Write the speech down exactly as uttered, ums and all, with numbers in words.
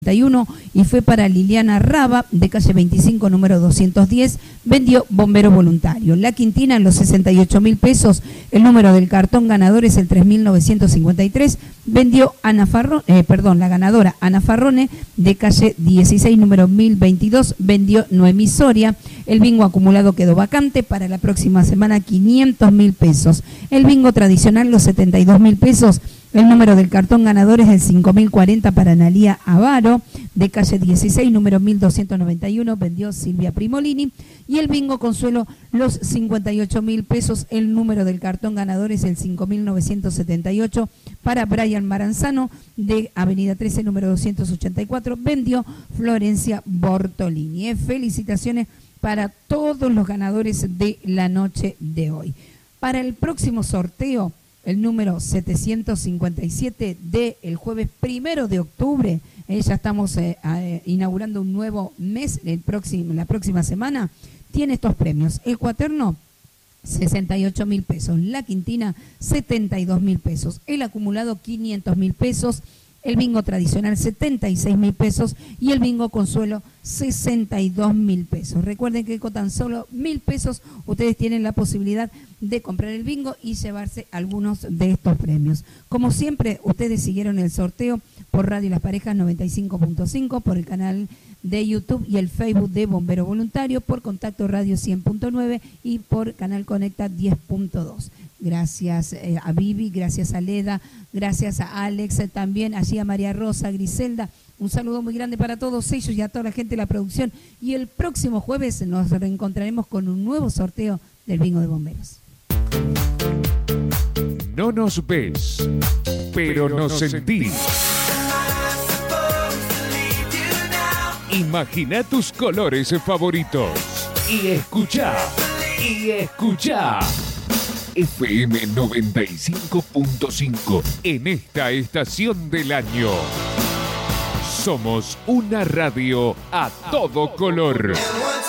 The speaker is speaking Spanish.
y fue para Liliana Raba, de calle veinticinco, número doscientos diez, vendió bombero voluntario. La quintina en los sesenta y ocho mil pesos, el número del cartón ganador es el tres mil novecientos cincuenta y tres, vendió Ana Farrone, eh, perdón, la ganadora Ana Farrone, de calle dieciséis, número mil veintidós, vendió Noemí Soria. El bingo acumulado quedó vacante, para la próxima semana quinientos mil pesos. El bingo tradicional los setenta y dos mil pesos. El número del cartón ganador es el cinco mil cuarenta para Analía Avaro, de calle dieciséis, número mil doscientos noventa y uno, vendió Silvia Primolini. Y el bingo consuelo, los cincuenta y ocho mil pesos. El número del cartón ganador es el cinco mil novecientos setenta y ocho para Brian Maranzano, de avenida trece, número doscientos ochenta y cuatro, vendió Florencia Bortolini. Eh, felicitaciones para todos los ganadores de la noche de hoy. Para el próximo sorteo, el número setecientos cincuenta y siete del jueves primero de octubre, eh, ya estamos eh, eh, inaugurando un nuevo mes, el próximo, la próxima semana, tiene estos premios. El cuaterno, sesenta y ocho mil pesos. La quintina, setenta y dos mil pesos. El acumulado, quinientos mil pesos. El bingo tradicional, setenta y seis mil pesos. Y el bingo consuelo, sesenta y dos mil pesos. Recuerden que con tan solo mil pesos ustedes tienen la posibilidad de comprar el bingo y llevarse algunos de estos premios. Como siempre, ustedes siguieron el sorteo por Radio Las Parejas noventa y cinco punto cinco, por el canal de YouTube y el Facebook de Bombero Voluntario, por Contacto Radio cien punto nueve y por Canal Conecta diez punto dos. Gracias eh, a Vivi, gracias a Leda, gracias a Alex, eh, también allí a María Rosa, Griselda. Un saludo muy grande para todos ellos y a toda la gente de la producción. Y el próximo jueves nos reencontraremos con un nuevo sorteo del bingo de bomberos. No nos ves, pero nos sentís. Imagina tus colores favoritos y escuchá, y escuchá. F M noventa y cinco punto cinco en esta estación del año. Somos una radio a todo color.